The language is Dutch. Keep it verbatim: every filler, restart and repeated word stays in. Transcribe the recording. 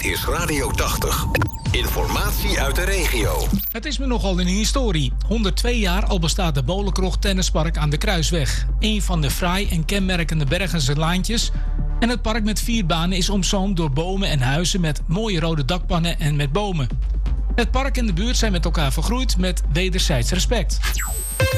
is Radio tachtig. Informatie uit de regio. Het is me nogal een historie. honderdtwee jaar al bestaat de Bolenkrocht Tennispark aan de Kruisweg. Een van de fraai en kenmerkende Bergense laantjes. En het park met vier banen is omzoomd door bomen en huizen met mooie rode dakpannen en met bomen. Het park en de buurt zijn met elkaar vergroeid met wederzijds respect.